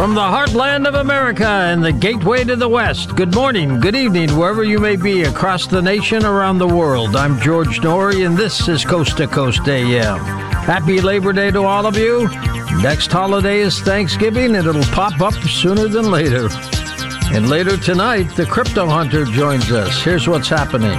From the heartland of America and the gateway to the West, good morning, good evening, wherever you may be across the nation, around the world. I'm George Noory, and this is Coast to Coast AM. Happy Labor Day to all of you. Next holiday is Thanksgiving, and it'll pop up sooner than later. And later tonight, the Crypto Hunter joins us. Here's what's happening.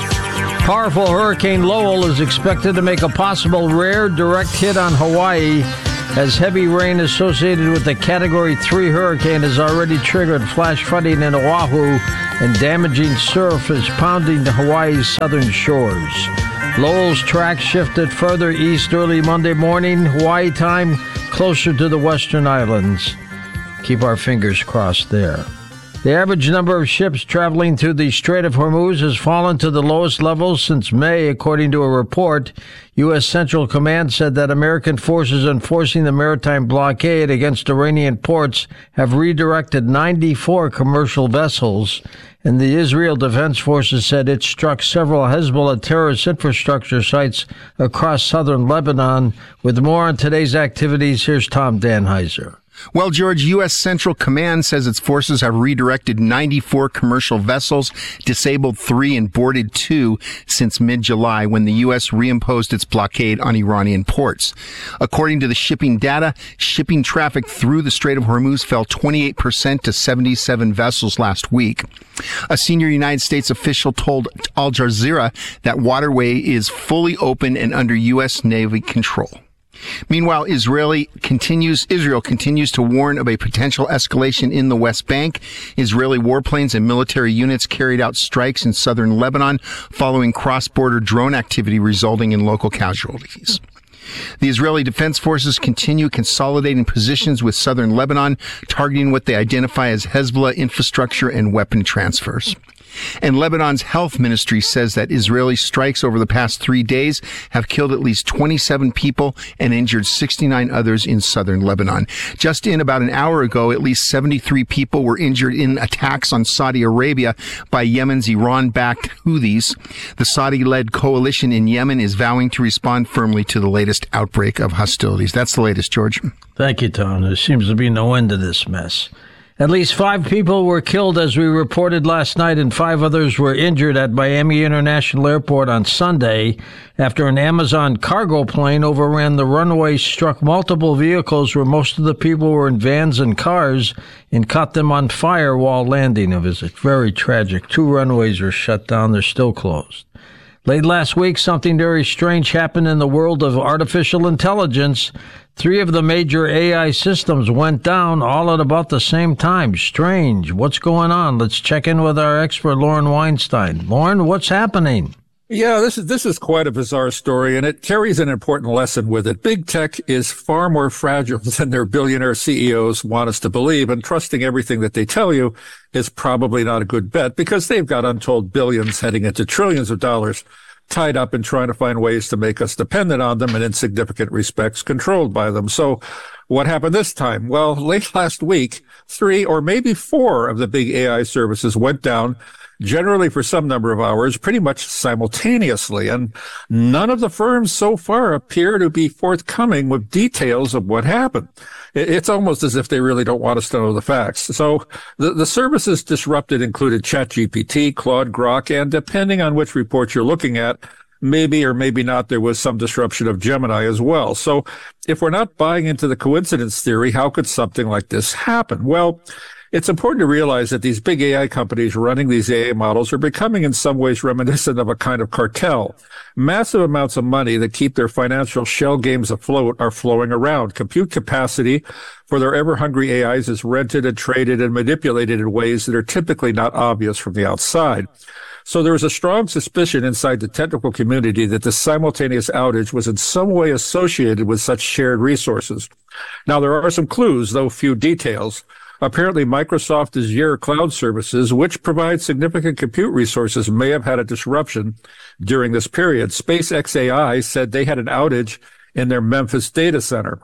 Powerful Hurricane Lowell is expected to make a possible rare direct hit on Hawaii, as heavy rain associated with the Category 3 hurricane has already triggered flash flooding in Oahu, and damaging surf is pounding Hawaii's southern shores. Lowell's track shifted further east early Monday morning, Hawaii time, closer to the western islands. Keep our fingers crossed there. The average number of ships traveling through the Strait of Hormuz has fallen to the lowest levels since May, according to a report. U.S. Central Command said that American forces enforcing the maritime blockade against Iranian ports have redirected 94 commercial vessels, and the Israel Defense Forces said it struck several Hezbollah terrorist infrastructure sites across southern Lebanon. With more on today's activities, here's Tom Danheiser. Well, George, U.S. Central Command says its forces have redirected 94 commercial vessels, disabled 3 and boarded 2 since mid-July, when the U.S. reimposed its blockade on Iranian ports. According to the shipping data, shipping traffic through the Strait of Hormuz fell 28% to 77 vessels last week. A senior United States official told Al Jazeera that waterway is fully open and under U.S. Navy control. Meanwhile, Israel continues to warn of a potential escalation in the West Bank. Israeli warplanes and military units carried out strikes in southern Lebanon following cross-border drone activity resulting in local casualties. The Israeli Defense Forces continue consolidating positions with southern Lebanon, targeting what they identify as Hezbollah infrastructure and weapon transfers. And Lebanon's health ministry says that Israeli strikes over the past 3 days have killed at least 27 people and injured 69 others in southern Lebanon. Just in about an hour ago, at least 73 people were injured in attacks on Saudi Arabia by Yemen's Iran-backed Houthis. The Saudi-led coalition in Yemen is vowing to respond firmly to the latest outbreak of hostilities. That's the latest, George. Thank you, Tom. There seems to be no end to this mess. At least 5 people were killed, as we reported last night, and 5 others were injured at Miami International Airport on Sunday after an Amazon cargo plane overran the runway, struck multiple vehicles where most of the people were in vans and cars, and caught them on fire while landing. It was very tragic. 2 runways are shut down. They're still closed. Late last week, something very strange happened in the world of artificial intelligence. 3 of the major AI systems went down all at about the same time. Strange. What's going on? Let's check in with our expert, Lauren Weinstein. Lauren, what's happening? Yeah, this is quite a bizarre story, and it carries an important lesson with it. Big tech is far more fragile than their billionaire CEOs want us to believe, and trusting everything that they tell you is probably not a good bet, because they've got untold billions heading into trillions of dollars tied up in trying to find ways to make us dependent on them and in significant respects controlled by them. So what happened this time? Well, late last week, 3 or maybe 4 of the big AI services went down, generally for some number of hours, pretty much simultaneously. And none of the firms so far appear to be forthcoming with details of what happened. It's almost as if they really don't want us to know the facts. So the services disrupted included ChatGPT, Claude, Grok, and depending on which report you're looking at, maybe or maybe not, there was some disruption of Gemini as well. So if we're not buying into the coincidence theory, how could something like this happen? Well, it's important to realize that these big AI companies running these AI models are becoming in some ways reminiscent of a kind of cartel. Massive amounts of money that keep their financial shell games afloat are flowing around. Compute capacity for their ever-hungry AIs is rented and traded and manipulated in ways that are typically not obvious from the outside. So there is a strong suspicion inside the technical community that the simultaneous outage was in some way associated with such shared resources. Now, there are some clues, though few details. Apparently, Microsoft Azure cloud services, which provide significant compute resources, may have had a disruption during this period. SpaceX AI said they had an outage in their Memphis data center.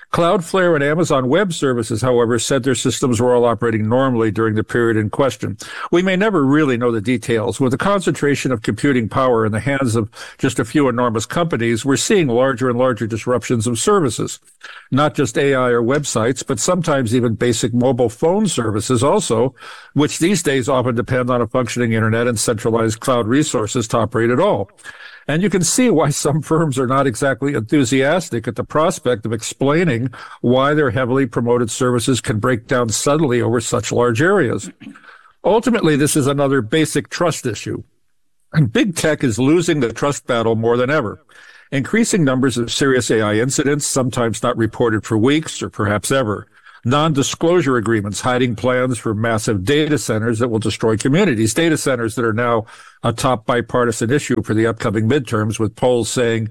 Cloudflare and Amazon Web Services, however, said their systems were all operating normally during the period in question. We may never really know the details. With the concentration of computing power in the hands of just a few enormous companies, we're seeing larger and larger disruptions of services. Not just AI or websites, but sometimes even basic mobile phone services also, which these days often depend on a functioning internet and centralized cloud resources to operate at all. And you can see why some firms are not exactly enthusiastic at the prospect of explaining why their heavily promoted services can break down suddenly over such large areas. Ultimately, this is another basic trust issue. And big tech is losing the trust battle more than ever. Increasing numbers of serious AI incidents, sometimes not reported for weeks or perhaps ever. Non-disclosure agreements hiding plans for massive data centers that will destroy communities, data centers that are now a top bipartisan issue for the upcoming midterms, with polls saying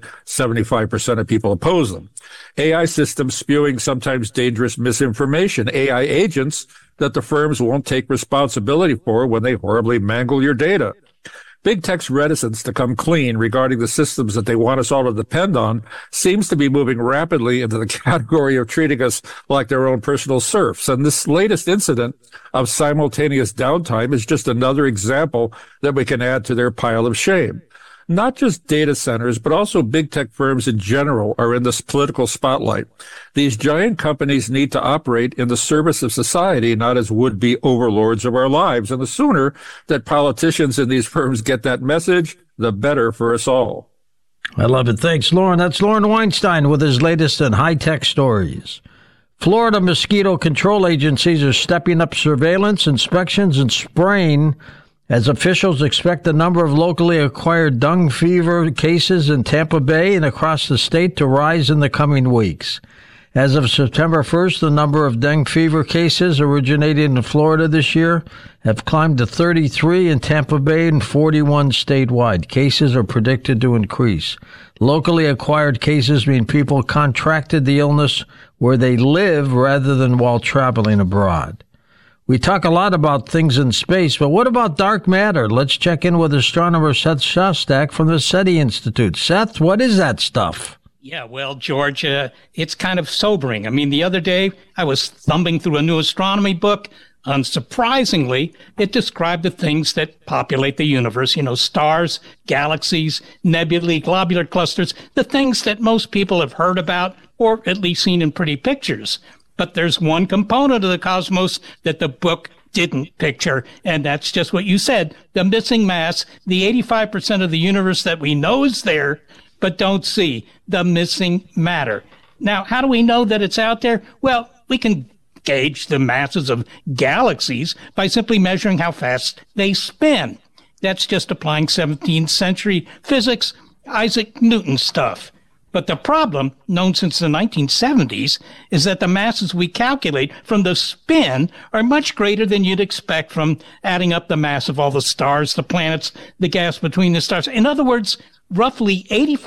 75% of people oppose them. AI systems spewing sometimes dangerous misinformation, AI agents that the firms won't take responsibility for when they horribly mangle your data. Big tech's reticence to come clean regarding the systems that they want us all to depend on seems to be moving rapidly into the category of treating us like their own personal serfs. And this latest incident of simultaneous downtime is just another example that we can add to their pile of shame. Not just data centers, but also big tech firms in general are in this political spotlight. These giant companies need to operate in the service of society, not as would-be overlords of our lives. And the sooner that politicians in these firms get that message, the better for us all. I love it. Thanks, Lauren. That's Lauren Weinstein with his latest and high-tech stories. Florida mosquito control agencies are stepping up surveillance, inspections, and spraying as officials expect the number of locally acquired dengue fever cases in Tampa Bay and across the state to rise in the coming weeks. As of September 1st, the number of dengue fever cases originating in Florida this year have climbed to 33 in Tampa Bay and 41 statewide. Cases are predicted to increase. Locally acquired cases mean people contracted the illness where they live rather than while traveling abroad. We talk a lot about things in space, but what about dark matter? Let's check in with astronomer Seth Shostak from the SETI Institute. Seth, what is that stuff? Yeah, well, George, it's kind of sobering. I mean, the other day I was thumbing through a new astronomy book. Unsurprisingly, it described the things that populate the universe, stars, galaxies, nebulae, globular clusters, the things that most people have heard about or at least seen in pretty pictures. But there's one component of the cosmos that the book didn't picture, and that's just what you said, the missing mass, the 85% of the universe that we know is there, but don't see, the missing matter. Now, how do we know that it's out there? Well, we can gauge the masses of galaxies by simply measuring how fast they spin. That's just applying 17th century physics, Isaac Newton stuff. But the problem, known since the 1970s, is that the masses we calculate from the spin are much greater than you'd expect from adding up the mass of all the stars, the planets, the gas between the stars. In other words, roughly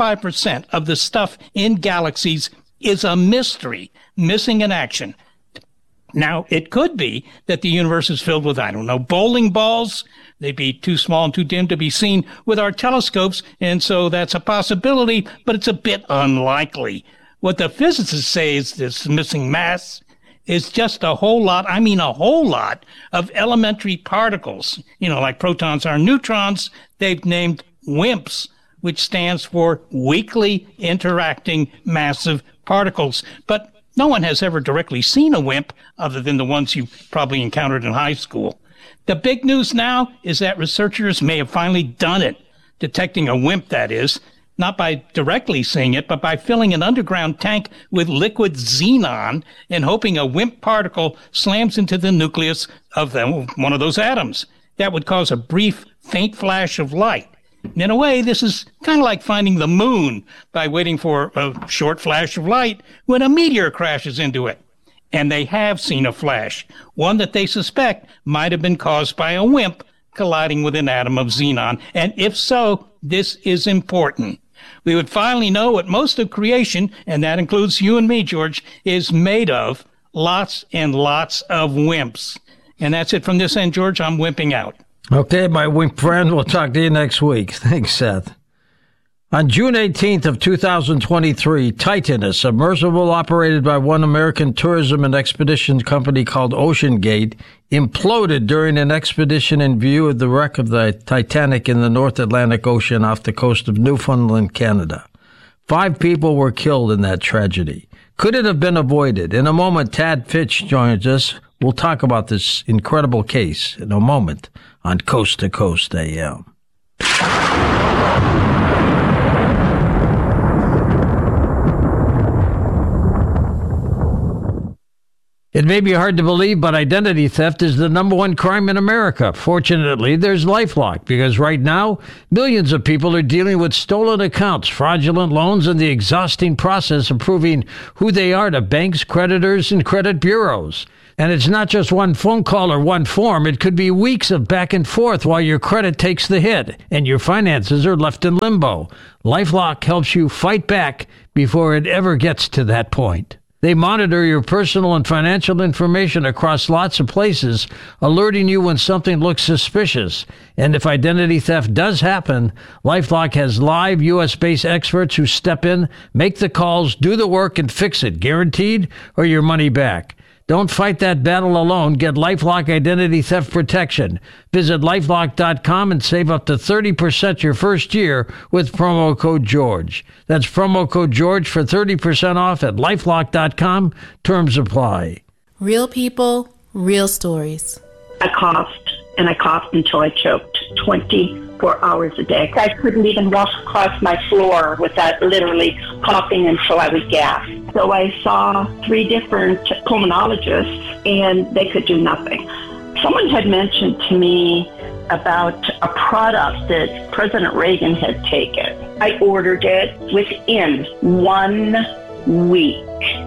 85% of the stuff in galaxies is a mystery, missing in action. Now, it could be that the universe is filled with, bowling balls. They'd be too small and too dim to be seen with our telescopes, and so that's a possibility, but it's a bit unlikely. What the physicists say is this missing mass is just a whole lot of elementary particles. Like protons are neutrons, they've named WIMPs, which stands for weakly interacting massive particles. But no one has ever directly seen a WIMP other than the ones you probably encountered in high school. The big news now is that researchers may have finally done it, detecting a WIMP, that is, not by directly seeing it, but by filling an underground tank with liquid xenon and hoping a WIMP particle slams into the nucleus of one of those atoms. That would cause a brief, faint flash of light. In a way, this is kind of like finding the moon by waiting for a short flash of light when a meteor crashes into it. And they have seen a flash, one that they suspect might have been caused by a WIMP colliding with an atom of xenon. And if so, this is important. We would finally know what most of creation, and that includes you and me, George, is made of: lots and lots of WIMPs. And that's it from this end, George. I'm wimping out. Okay, my WIMP friend. We'll talk to you next week. Thanks, Seth. On June 18th of 2023, Titan, a submersible operated by one American tourism and expedition company called OceanGate, imploded during an expedition in view of the wreck of the Titanic in the North Atlantic Ocean off the coast of Newfoundland, Canada. 5 people were killed in that tragedy. Could it have been avoided? In a moment, Tad Fitch joins us. We'll talk about this incredible case in a moment on Coast to Coast AM. It may be hard to believe, but identity theft is the number one crime in America. Fortunately, there's LifeLock, because right now, millions of people are dealing with stolen accounts, fraudulent loans, and the exhausting process of proving who they are to banks, creditors, and credit bureaus. And it's not just one phone call or one form. It could be weeks of back and forth while your credit takes the hit and your finances are left in limbo. LifeLock helps you fight back before it ever gets to that point. They monitor your personal and financial information across lots of places, alerting you when something looks suspicious. And if identity theft does happen, LifeLock has live U.S.-based experts who step in, make the calls, do the work, and fix it, guaranteed, or your money back. Don't fight that battle alone. Get LifeLock Identity Theft Protection. Visit LifeLock.com and save up to 30% your first year with promo code George. That's promo code George for 30% off at LifeLock.com. Terms apply. Real people, real stories. I coughed until I choked 24 hours a day. I couldn't even walk across my floor without literally coughing until I would gasp. So I saw 3 different pulmonologists, and they could do nothing. Someone had mentioned to me about a product that President Reagan had taken. I ordered it within 1 week.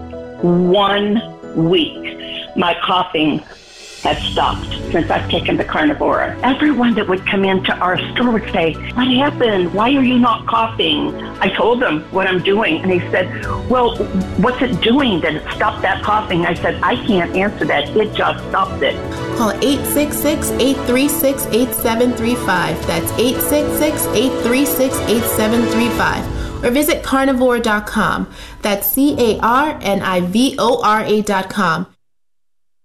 1 week. My coughing has stopped since I've taken the Carnivora. Everyone that would come into our store would say, "What happened? Why are you not coughing?" I told them what I'm doing, and he said, "Well, what's it doing that it stopped that coughing?" I said, "I can't answer that. It just stopped it." Call 866-836-8735. That's 866-836-8735. Or visit carnivore.com. That's CARNIVORA.com.